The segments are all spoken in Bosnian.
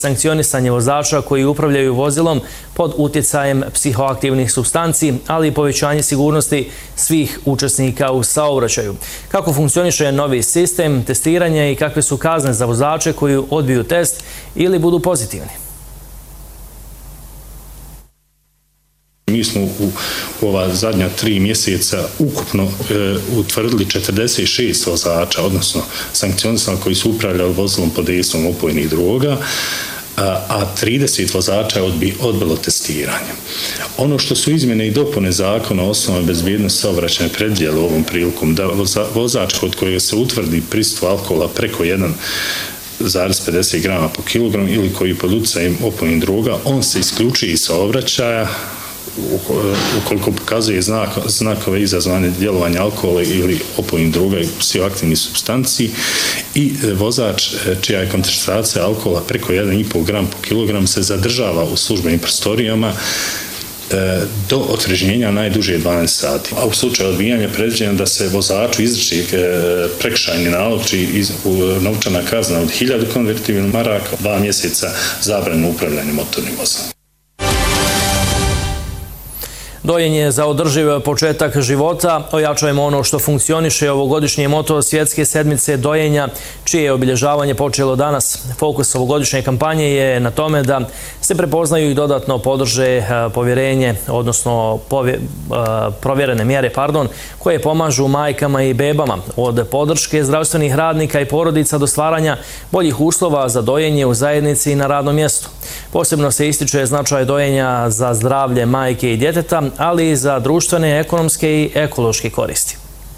sankcionisanje vozača koji upravljaju vozilom pod utjecajem psihoaktivnih supstanci, ali i povećanje sigurnosti svih učesnika u saobraćaju. Kako funkcioniše novi sistem testiranja i kakve su kazne za vozače koji odbiju test ili budu pozitivni? Mi smo u ova zadnja 3 mjeseca ukupno utvrdili 46 vozača, odnosno sankcionisali koji su upravljali vozilom pod dejstvom opojnih droga, a 30 vozača je odbilo testiranje. Ono što su izmjene i dopune zakona o osnovnoj bezbjednosti saobraćaja predvidjeli ovom prilikom, da vozač kod kojega se utvrdi prisustvo alkohola preko 1,50 grama po kilogram ili koji pod utjecajem opojnih droga, on se isključuje iz saobraćaja ukoliko pokazuje znakove izazvane djelovanja alkohola ili opojnih droga i psihoaktivnih supstanci, i vozač čija je koncentracija alkohola preko 1,5 gram po kilogram se zadržava u službenim prostorijama do otrežnjenja najduže 12 sati. A u slučaju odbijanja predviđeno da se vozaču izriči prekršajni nalog, čiji novčana kazna od 1000 konvertibilnih maraka, 2 mjeseca zabrane upravljanja motornim vozilom. Dojenje za održiv početak života. Ojačajemo ono što funkcioniše ovogodišnje moto Svjetske sedmice dojenja, čije je obilježavanje počelo danas. Fokus ovogodišnje kampanje je na tome da se prepoznaju i dodatno podrže povjerenje, odnosno provjerene mjere, koje pomažu majkama i bebama, od podrške zdravstvenih radnika i porodica do stvaranja boljih uslova za dojenje u zajednici i na radnom mjestu. Posebno se ističe značaj dojenja za zdravlje majke i djeteta, ali i za društvene, ekonomske i ekološke koristi.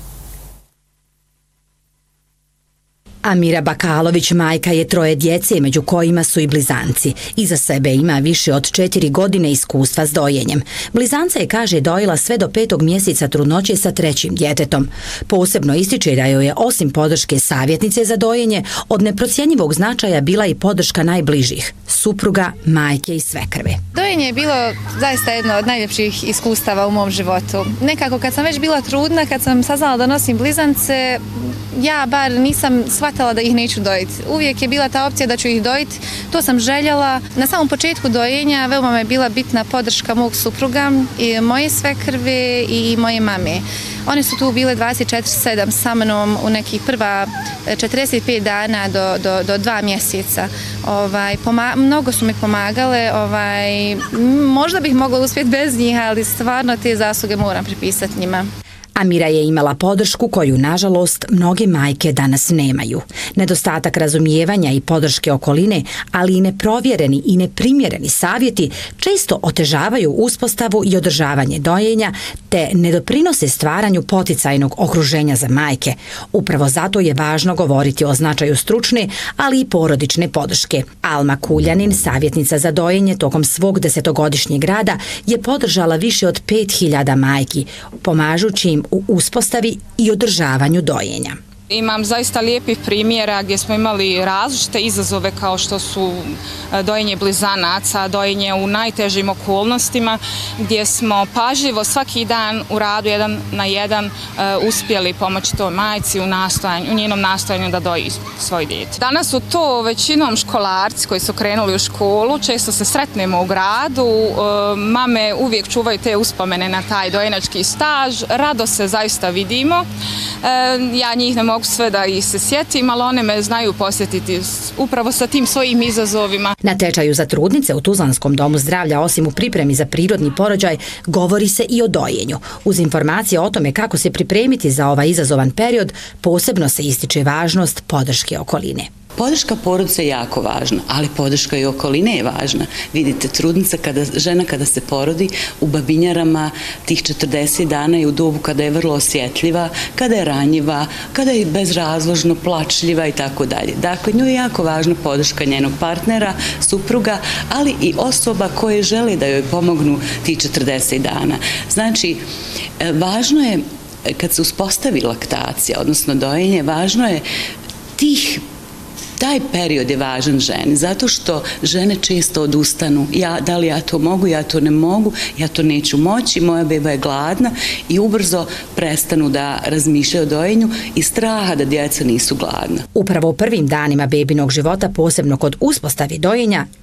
Amira Bakalović majka je 3 djece, među kojima su i blizanci. Iza sebe ima više od 4 godine iskustva s dojenjem. Blizanca je, kaže, dojila sve do 5. mjeseca trudnoće sa 3. djetetom. Posebno ističe da joj je, osim podrške savjetnice za dojenje, od neprocjenjivog značaja bila i podrška najbližih, supruga, majke i svekrve. Dojenje je bilo zaista jedno od najljepših iskustava u mom životu. Nekako kad sam već bila trudna, kad sam saznala da nosim blizance, ja bar nisam shvatala da ih neću dojiti. Uvijek je bila ta opcija da ću ih dojiti, to sam željela. Na samom početku dojenja veoma me je bila bitna podrška mog supruga, i moje svekrve i moje mame. One su tu bile 24/7 sa mnom u nekih prva 45 dana do 2 mjeseca. Mnogo su mi pomagale, možda bih mogla uspjeti bez njih, ali stvarno te zasluge moram pripisati njima. Amira je imala podršku koju, nažalost, mnoge majke danas nemaju. Nedostatak razumijevanja i podrške okoline, ali i neprovjereni i neprimjereni savjeti često otežavaju uspostavu i održavanje dojenja, te ne doprinose stvaranju poticajnog okruženja za majke. Upravo zato je važno govoriti o značaju stručne, ali i porodične podrške. Alma Kuljanin, savjetnica za dojenje, tokom svog 10-godišnjeg rada je podržala više od 5000 majki, pomažući im u uspostavi i održavanju dojenja. Imam zaista lijepih primjera gdje smo imali različite izazove kao što su dojenje blizanaca, dojenje u najtežim okolnostima, gdje smo pažljivo svaki dan u radu 1 na 1 uspjeli pomoći toj majci u njenom nastojanju da doji svoj dijete. Danas su to većinom školarci koji su krenuli u školu, često se sretnemo u gradu, mame uvijek čuvaju te uspomene na taj dojenački staž, rado se zaista vidimo. Ja njih ne mogu sve da ih se sjetim, ali one me znaju posjetiti upravo sa tim svojim izazovima. Na tečaju za trudnice u Tuzlanskom domu zdravlja, osim u pripremi za prirodni porođaj, govori se i o dojenju. Uz informacije o tome kako se pripremiti za ovaj izazovan period, posebno se ističe važnost podrške okoline. Podrška porodice je jako važna, ali podrška i okoline je važna. Vidite, trudnica, žena kada se porodi u babinjarama, tih 40 dana je u dobu kada je vrlo osjetljiva, kada je ranjiva, kada je bezrazložno plačljiva i tako dalje. Dakle, njoj je jako važna podrška njenog partnera, supruga, ali i osoba koje žele da joj pomognu tih 40 dana. Znači, važno je, kad se uspostavi laktacija, odnosno dojenje, važno je Taj period je važan ženi, zato što žene često odustanu. Da li ja to mogu, ja to ne mogu, ja to neću moći, moja beba je gladna i ubrzo prestanu da razmišljaju o dojenju i straha da djeca nisu gladna. Upravo u prvim danima bebinog života, posebno kod uspostave dojenja,